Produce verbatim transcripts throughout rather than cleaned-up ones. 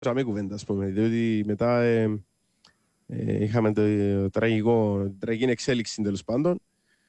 τζαμί κουβέντα, ας πούμε, διότι μετά ε, ε, είχαμε το, το τραγικό, την τραγική εξέλιξη τέλος πάντων.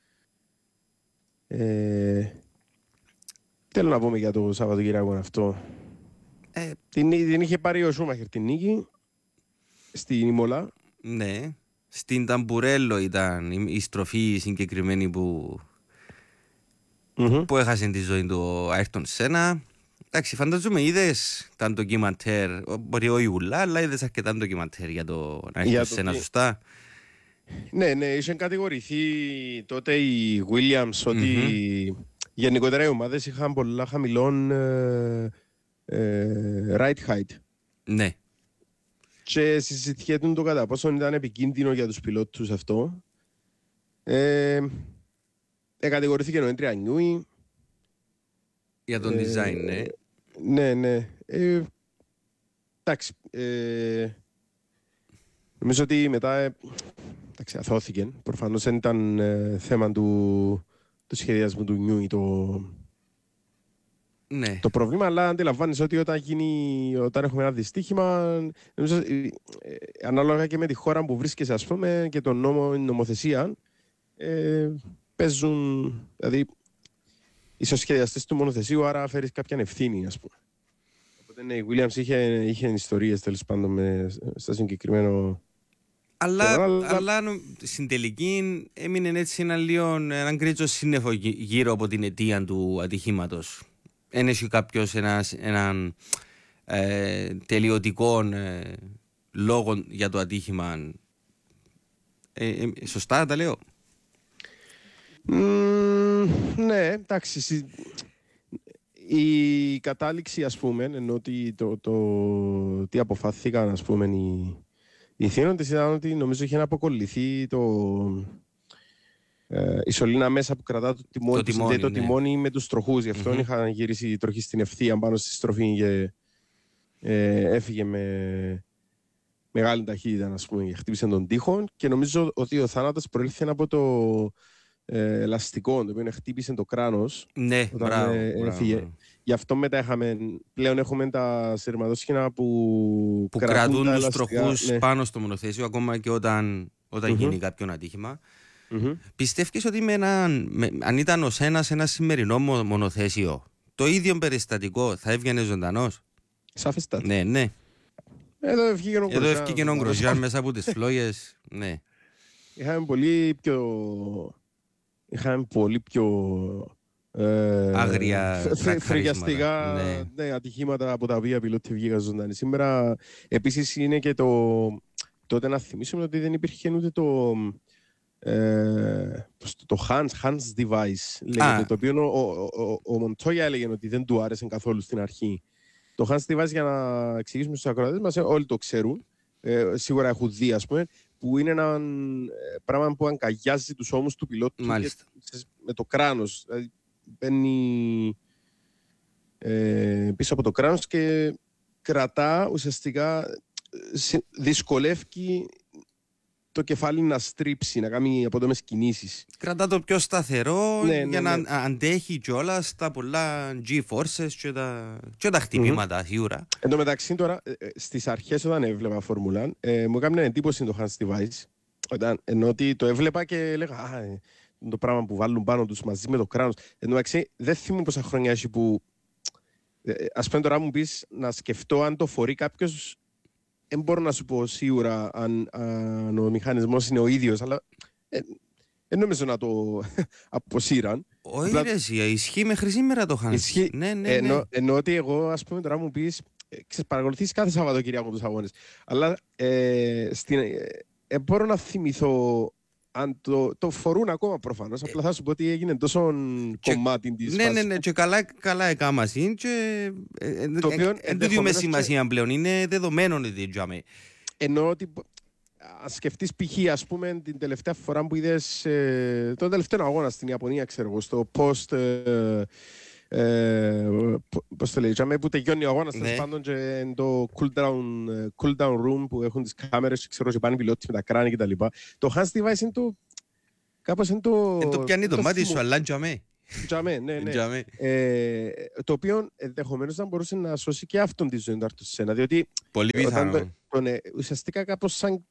Ε, θέλω να πούμε για το Σαββατοκύριακο αυτό. Ε, την, την είχε πάρει ο Σούμαχερ την νίκη στην Ιμολά. Ναι. Στην Ταμπουρέλο ήταν η στροφή συγκεκριμένη που, Mm-hmm. που έχασε τη ζωή του ο Άιρτον Σένα. Εντάξει, φανταζομαι είδες τα ντοκιμαντέρ, μπορεί όχι ουλά, αλλά είδες αρκετά ντοκιμαντέρ για το Άιρτον Σένα, τι... σωστά. Ναι, ναι, είχαν κατηγορηθεί τότε οι Williams ότι Mm-hmm. γενικότερα οι ομάδες είχαν πολλά χαμηλών ε, ε, right height. Ναι. Και συζητιέται το κατά πόσο ήταν επικίνδυνο για τους πιλότους αυτό. Ε, ε, κατηγορήθηκε ο Έντρια Νιούι. Για τον ε, design, ναι. Ναι, ναι. Ε, εντάξει. Ε, νομίζω ότι μετά ε, εντάξει, αθώθηκε. Προφανώς δεν ήταν ε, θέμα του, του σχεδιασμού του Νιούι το, Ναι. το πρόβλημα, αλλά αντιλαμβάνεσαι ότι όταν, γίνει, όταν έχουμε ένα δυστύχημα, νομίζω, ε, ε, ανάλογα και με τη χώρα που βρίσκεσαι, ας πούμε, και τον νόμο, η νομοθεσία, ε, παίζουν, δηλαδή, είσαι ο σχεδιαστής του μονοθεσίου, άρα φέρεις κάποια ευθύνη, ας πούμε. Οπότε, ναι, η Williams είχε, είχε ιστορίες, τέλος πάντων, με, στα συγκεκριμένο... Αλλά, αλλά... αλλά στην τελική έμεινε έτσι ένα λίγο έναν γκρίτσο σύννεφο γύρω από την αιτία του ατυχήματος. Εν έχει κάποιος έναν ε, τελειωτικό ε, λόγο για το ατύχημα. Ε, ε, σωστά τα λέω. Mm, ναι, εντάξει. Η κατάληξη, ας πούμε, ενώ ότι το, το, τι αποφάθηκαν, ας πούμε, οι, οι θύνοντες ήταν ότι νομίζω είχε να αποκολληθεί το, ε, η σωλήνα μέσα που κρατά το τιμόνι, το που τιμόνι, συνδέει ναι. το τιμόνι με τους τροχούς. Γι' αυτό mm-hmm. είχαν γυρίσει η τροχή στην ευθεία πάνω στη στροφή και ε, έφυγε με μεγάλη ταχύτητα, ας πούμε, και χτύπησε τον τοίχο. Και νομίζω ότι ο θάνατος προήλθε από το ε, ελαστικό, το οποίο χτύπησε το κράνος. Ναι, όταν μπράβο, ε, έφυγε. μπράβο. Γι' αυτό μετά είχαμε, πλέον έχουμε τα σειρματόσχηνα που, που κρατούν, κρατούν τους τροχούς ναι. πάνω στο μονοθέσιο, ακόμα και όταν, όταν mm-hmm. γίνει κάποιον ατύχημα. Mm-hmm. Πιστεύεις ότι με ένα, με, αν ήταν ως ένας ένα σημερινό μονοθέσιο, το ίδιο περιστατικό θα έβγαινε ζωντανός? Σαφέστατα. Ναι, ναι. Εδώ ευκήκε ο Γκροζιάν μέσα από τις φλόγες. Ναι. Είχαμε πολύ πιο... Είχαμε πολύ πιο... Ε, άγρια φρικιαστικά ναι. Ναι, ατυχήματα από τα οποία πιλότοι βγήκαν ζωντανοί. Σήμερα επίσης είναι και το... Τότε να θυμίσουμε ότι δεν υπήρχε ούτε το... Ε, το Hans, Hans device λέγεται, το οποίο ο, ο, ο, ο Μοντόγια έλεγε ότι δεν του άρεσε καθόλου στην αρχή. Το Hans device, για να εξηγήσουμε στους ακροατές μας, όλοι το ξέρουν, ε, σίγουρα έχουν δει, ας πούμε, που είναι ένα ε, πράγμα που αγκαλιάζει τους ώμους του πιλότου και, με το κράνος. Δηλαδή μπαίνει ε, πίσω από το κράνος και κρατά ουσιαστικά, δυσκολεύει το κεφάλι να στρίψει, να κάνει απότομες κινήσεις. Κρατά το πιο σταθερό, ναι, για ναι, ναι. να αντέχει κιόλας στα πολλά G-forces και τα, και τα χτυπήματα, mm-hmm. σίγουρα. Εν τω μεταξύ τώρα, στις αρχές όταν έβλεπα Φόρμουλα, ε, μου έκανε εντύπωση το Hans device, όταν, ενώ ότι το έβλεπα και έλεγα «Α, ε, το πράγμα που βάλουν πάνω τους μαζί με το κράνος». Εν τω μεταξύ, δεν θυμούμαι πόσα χρόνια έχει που, ε, ας πούμε τώρα μου πεις να σκεφτώ αν το φορεί κάποιος. Δεν μπορώ να σου πω σίγουρα αν, αν ο μηχανισμός είναι ο ίδιος, αλλά δεν ε, νομίζω να το αποσύραν. Όχι ρε εσύ, ισχύει μέχρι σήμερα το Hans. Ισχύει, ναι, ναι, ναι. Ενώ, ενώ ότι εγώ, ας πούμε, τώρα μου πεις, ε, παρακολουθείς κάθε Σαββατοκύριακο τους αγώνες, αλλά ε, στην, ε, ε, μπορώ να θυμηθώ αν το, το φορούν ακόμα προφανώς, απλά θα σου πω ότι έγινε τόσο και, κομμάτι της ναι, φάσης. Ναι, ναι, και καλά, καλά εκάμασιν και εν το δούμε σημασία πλέον, είναι δεδομένο ότι τζάμε. Ενώ ότι ας σκεφτείς π.χ. ας πούμε την τελευταία φορά που είδες ε, τον τελευταίο αγώνα στην Ιαπωνία, ξέρω εγώ, στο post ε, ε, πώς το λέει, τζάμε, που τελειώνει ο αγώνας, ναι. Πάντων και το cool down, cool down room που έχουν τις κάμερες, ξέρω, και πάνε πιλότοι με τα κράνη κτλ. Το Hans device είναι το κάπως είναι το... Εν το πιάνει το μάτι σου, αλλά τζάμε. Τζαμέ, ναι, ναι. Τζαμέ. Ε, το οποίο ενδεχομένως να μπορούσε να σώσει και αυτόν τη ζωή του Άρτουρ Σένα, διότι Πολύ πιθανό. τον, τον, ε, ουσιαστικά κάπως σαν,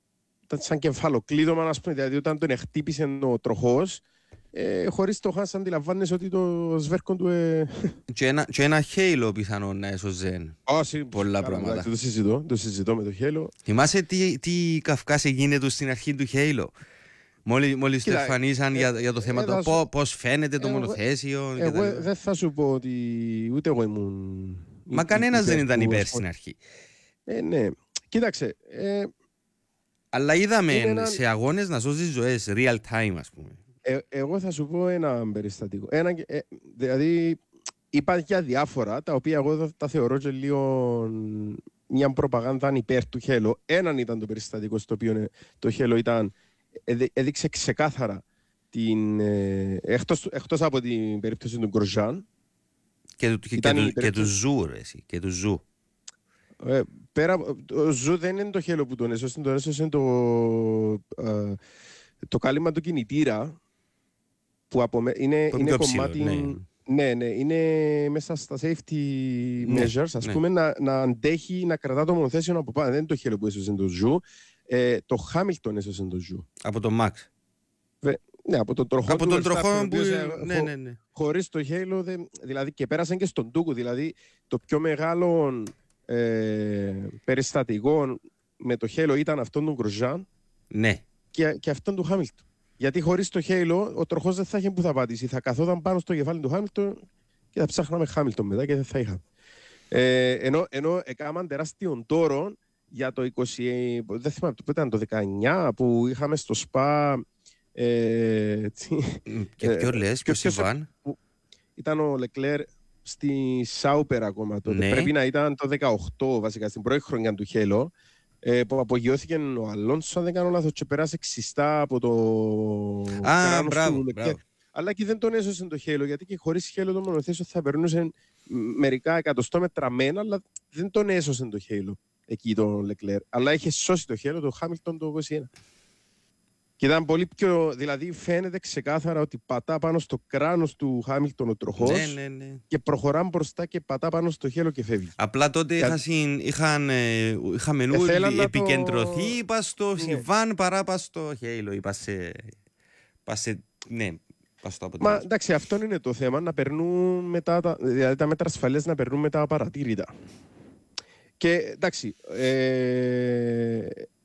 σαν κεφαλοκλείδωμα, ας πούμε, δηλαδή όταν τον χτύπησε ο τροχός, ε, χωρίς το Χάνς αντιλαμβάνεσαι ότι το σβέρκον του... Ε... Και, ένα, και ένα Halo πιθανόν να έσωζε πολλά πράγματα. Το συζητώ, το συζητώ με το Halo. Θυμάσαι τι, τι καυκάσε γίνεται στην αρχή του Halo. Μόλις, μόλις το εμφανίσαν ε, για, για το θέμα ε, το πώς, πώς φαίνεται το ε, μονοθέσιο. Εγώ δεν θα σου πω ότι ούτε εγώ ήμουν... Μα κανένας δεν ήταν υπέρ στην αρχή. Ε, ναι, κοίταξε. Ε, Αλλά είδαμε ένα... σε αγώνες να σώζει ζωές, real time ας πούμε. Ε, εγώ θα σου πω ένα περιστατικό. Ένα, ε, δηλαδή υπάρχουν και διάφορα τα οποία εγώ τα θεωρώ και λίγο μια προπαγάνδα υπέρ του Halo. Έναν ήταν το περιστατικό στο οποίο το Halo ήταν, έδειξε ξεκάθαρα την, ε, εκτός, εκτός από την περίπτωση του Γκροζάν και, και, και, του, και του Ζου ρε, και του Ζου. Ε, πέρα, το Ζου δεν είναι το Halo που τον έσωσε, τον έσωσε το, ε, το κάλυμα του κινητήρα που από, είναι, είναι κομμάτι... Ψηλό, ναι. Ναι, ναι, είναι μέσα στα safety ναι, measures, ας ναι. πούμε, να, να αντέχει, να κρατά το μονοθέσιο από πάνω. Δεν είναι το Halo που έσωσε το Ζου, ε, το Χάμιλτον έσωσε το Ζου. Από το Max. Βε, ναι, από τον τροχό από του τον τροχό που... χω, ναι, ναι, ναι. Χωρίς το Halo, δε, δηλαδή, και πέρασαν και στον Τούκου, δηλαδή το πιο μεγάλο ε, περιστατικό με το Halo ήταν αυτόν τον Γκροζάν ναι. και, και αυτόν του Χάμιλτον. Γιατί χωρίς το Halo, ο τροχός δεν θα είχε που θα πατήσει. Θα καθόταν πάνω στο κεφάλι του Χάμιλτον και θα ψάχναμε Χάμιλτον μετά και δεν θα είχαμε. Ε, ενώ, ενώ έκαναν τεράστιον τόρο για το είκοσι, δεν θυμάμαι, πότε ήταν το δεκαεννιά που είχαμε στο ΣΠΑ. Ε, και ποιο λες, ποιος Ιβάν. Ήταν ο Λεκλέρ στη Σάουπερ ακόμα τότε. Ναι. Πρέπει να ήταν το δεκαοκτώ βασικά, στην πρώτη χρονιά του Halo. Ε, που απογειώθηκε ο Αλόνσο, αν δεν κάνω λάθος, και περάσε ξιστά από το Α, μπράβο, μπράβο. Αλλά και δεν τον έσωσε το Halo, γιατί και χωρίς Halo το μονοθέσιο θα περνούσε μερικά εκατοστόμετρα μένα, αλλά δεν τον έσωσε το Halo εκεί τον Λεκλέρ. Αλλά είχε σώσει το Halo, το Χάμιλτον το είκοσι ένα. Και ήταν πολύ πιο, δηλαδή φαίνεται ξεκάθαρα ότι πατά πάνω στο κράνος του Χάμιλτον ο τροχός, ναι, ναι, ναι. και προχωρά μπροστά και πατά πάνω στο Halo και φεύγει. Απλά τότε Για... είχαν, είχαν, είχαμε όλοι επικεντρωθεί, είπα το... στο Σιβάν παρά πας στο Halo, είπα σε... Πας σε... ναι. Μα εντάξει, αυτό είναι το θέμα, να περνούν μετά τα, δηλαδή τα μέτρα ασφαλείας να περνούν μετά απαρατήρητα. Και εντάξει, ε,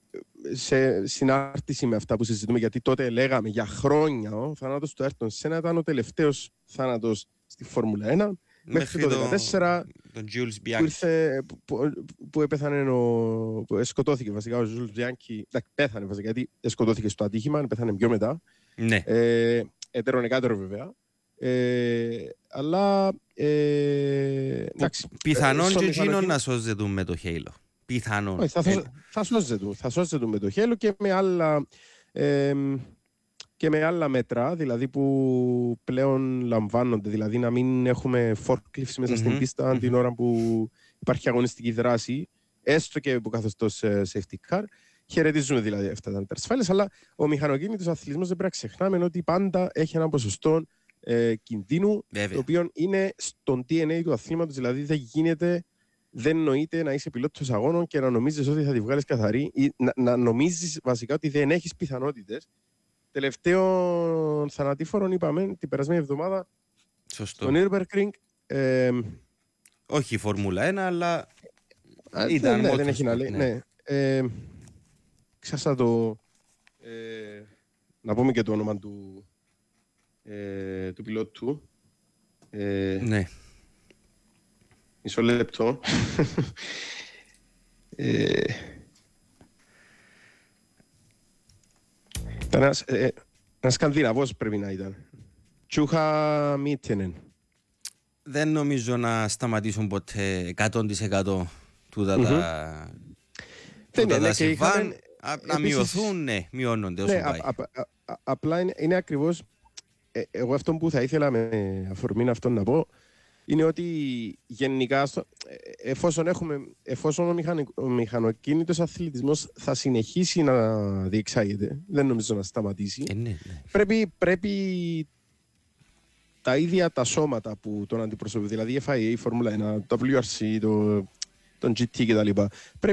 σε συνάρτηση με αυτά που συζητούμε, γιατί τότε λέγαμε για χρόνια ο θάνατος του Άιρτον Σένα ήταν ο τελευταίος θάνατος στη Φόρμουλα ένα, μέχρι το δύο χιλιάδες δεκατέσσερα τον Jules Bianchi, που, ήρθε, που, που έπεθανε ο, που σκοτώθηκε βασικά ο Jules Bianchi, εντάξει, πέθανε βασικά γιατί σκοτώθηκε στο ατύχημα, πέθανε πιο μετά. Ναι. Ε, ετερονεκάτερο βέβαια. Ε, αλλά ε, εντάξει, πιθανόν ε, και εκείνον να σώζεται με το Halo. Πιθανόν. Όχι, θα, ε. θα σώζεται, θα σώζεται με το Halo και με άλλα ε, και με άλλα μέτρα, δηλαδή που πλέον λαμβάνονται, δηλαδή να μην έχουμε forklifts μέσα mm-hmm. στην πίστα mm-hmm. την ώρα που υπάρχει αγωνιστική δράση, έστω και που καθεστώς safety car. Χαιρετίζουμε δηλαδή αυτά τα μέτρα ασφάλειας, αλλά ο μηχανοκίνητος αθλητισμός δεν πρέπει να ξεχνάμε ότι πάντα έχει ένα ποσοστό ε, κινδύνου, βέβαια. Το οποίο είναι στον ντι εν έι του αθλήματος, δηλαδή δεν γίνεται, δεν νοείται να είσαι πιλότος αγώνων και να νομίζεις ότι θα τη βγάλεις καθαρή ή να, να νομίζεις βασικά ότι δεν έχεις πιθανότητες. Τελευταίο θανατήφορο είπαμε την περασμένη εβδομάδα στο Nürburgring. Ε, όχι η Φόρμουλα ένα, αλλά α, ήταν ναι, δεν έχει να λέει. Ναι. Ναι. Ε, Ξάσα το... Ε, να πούμε και το όνομα του, ε, του πιλότου. Ε, ναι. Μισό λεπτό. ε, ήταν ένας, ε, ένας Σκανδιναβός πρέπει να ήταν. Τσούχα Μίτενεν. Δεν νομίζω να σταματήσουν ποτέ εκατό τοις εκατό τούτα mm-hmm. τα... Δεν είναι, και είχαμε... Να μειωθούν, ναι, μειώνονται όσο ναι, πάει. Α, α, α, απλά είναι, είναι ακριβώς, ε, εγώ αυτό που θα ήθελα με αφορμή αυτό να πω, είναι ότι γενικά, στο, εφόσον, έχουμε, εφόσον ο, μηχανικ, ο μηχανοκίνητος αθλητισμός θα συνεχίσει να διεξάγεται, δεν νομίζω να σταματήσει, ε, ναι, ναι. Πρέπει, πρέπει τα ίδια τα σώματα που τον αντιπροσωπεύει, δηλαδή η εφ άι έι, η Φόρμουλα ένα, το ντάμπλιου αρ σι, το, τον τζι τι κτλ.